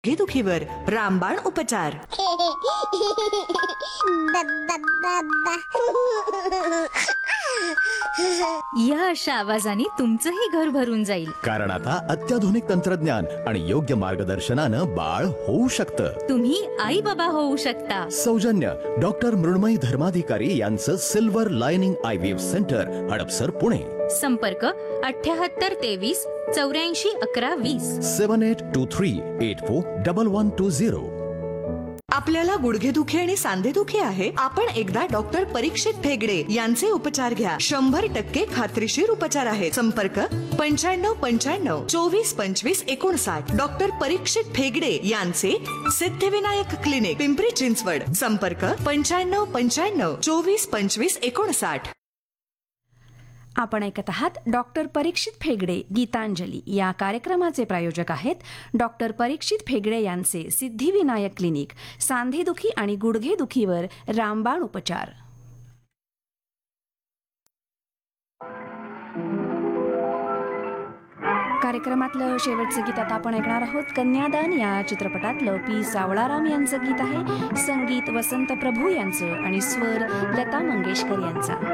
दुखीवर रामबाण उपचार. या अशा आवाजाने तुमचंही घर भरून जाईल. कारण आता अत्याधुनिक तंत्रज्ञान आणि योग्य मार्गदर्शनानं बाळ होऊ शकतं. तुम्ही आई बाबा होऊ शकता. सौजन्य डॉक्टर मृण्मयी धर्माधिकारी यांचं silver lining IVF centre, Hadapsar, Pune. संपर्क 78 23 84 11 20. 7823841120. आपल्याला गुडघेदुखी आणि सांधेदुखी आहे? आपण एकदा डॉक्टर परीक्षित फेगडे यांचे उपचार घ्या. 100% खात्रीशीर उपचार आहे. संपर्क 95 95 24 25 59. डॉक्टर परीक्षित फेगडे यांचे सिद्धिविनायक क्लिनिक, पिंपरी चिंचवड. संपर्क 95 95 24 25 59. आपण ऐकत आहात डॉक्टर परीक्षित फेगडे गीतांजली. या कार्यक्रमाचे प्रायोजक आहेत डॉक्टर परीक्षित फेगडे यांचे सिद्धिविनायक क्लिनिक, सांधेदुखी आणि गुडघेदुखीवर रामबाण उपचार. कार्यक्रमातलं शेवटचं गीत आता आपण ऐकणार आहोत. कन्यादान या चित्रपटातलं पी सावळाराम यांचं गीत आहे. संगीत वसंत प्रभू यांचं आणि स्वर लता मंगेशकर यांचा.